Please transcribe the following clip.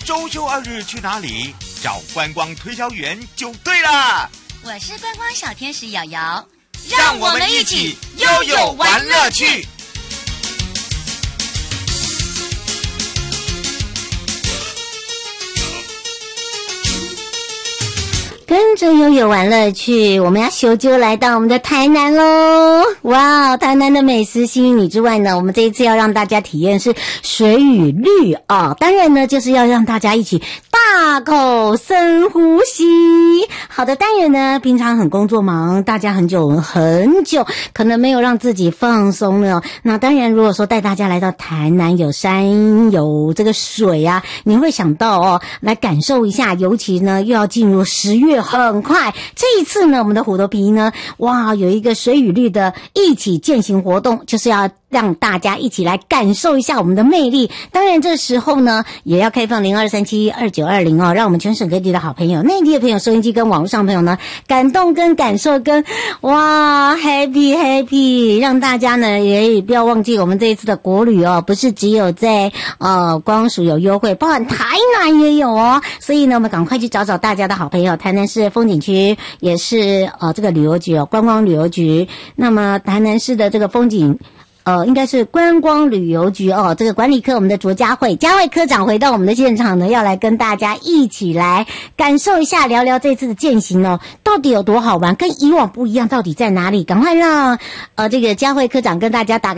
周休2日去哪里？找观光推销员就对了。 我是观光小天使瑶瑶， 让我们一起悠悠玩乐趣。 跟着悠悠玩乐趣，我们要修就来到我们的台南咯。哇，台南的美食吸引你之外呢，我们这一次要让大家体验是水与绿啊，当然呢就是要让大家一起大口深呼吸。好的单元呢，平常很工作忙，大家很久可能没有让自己放松了。那当然如果说带大家来到台南，有山有这个水啊，你会想到来感受一下，尤其呢又要进入10月，很快。这一次呢，我们的虎头皮呢，哇，有一个水与绿的一起健行活动，就是要让大家一起来感受一下我们的魅力。当然这时候呢，也要开放02372920让我们全省各地的好朋友、内地的朋友、收音机跟网络上的朋友呢，感动跟感受跟哇 happy， 让大家呢也不要忘记我们这一次的国旅不是只有在观光署有优惠，包含台南也有所以呢，我们赶快去找找大家的好朋友。台南市风景区也是这个旅游局观光旅游局，那么台南市的这个风景应该是观光旅游局这个管理科我们的卓佳慧科长回到我们的现场呢，要来跟大家一起来感受一下，聊聊这次的健行到底有多好玩，跟以往不一样到底在哪里？赶快让这个佳慧科长跟大家打